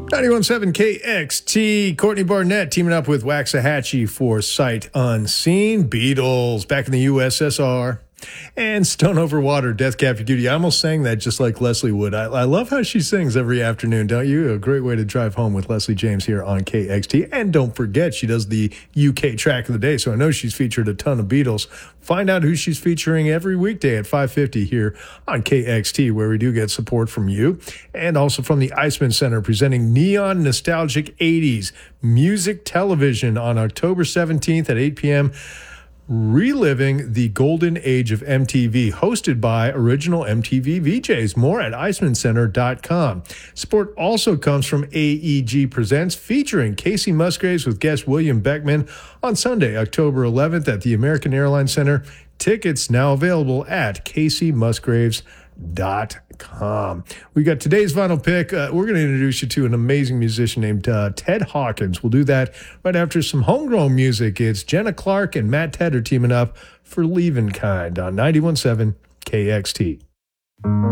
91.7 KXT, Courtney Barnett teaming up with Waxahachie for Sight Unseen. Beatles, back in the USSR. And Stone Over Water, Death Cab for Cutie. I almost sang that just like Leslie would. I love how she sings every afternoon, don't you? A great way to drive home with Leslie James here on KXT. And don't forget, she does the UK track of the day, so I know she's featured a ton of Beatles. Find out who she's featuring every weekday at 5:50 here on KXT, where we do get support from you. And also from the Iceman Center, presenting Neon Nostalgic 80s Music Television on October 17th at 8 p.m., reliving the golden age of MTV, hosted by original MTV VJs. More at IcemanCenter.com. Support also comes from AEG Presents, featuring Casey Musgraves with guest William Beckman on Sunday, October 11th at the American Airlines Center. Tickets now available at CaseyMusgraves.com. We got today's vinyl pick. We're going to introduce you to an amazing musician named Ted Hawkins. We'll do that right after some homegrown music. It's Jenna Clark and Matt Tedder teaming up for Leavin' Kind on 91.7 KXT.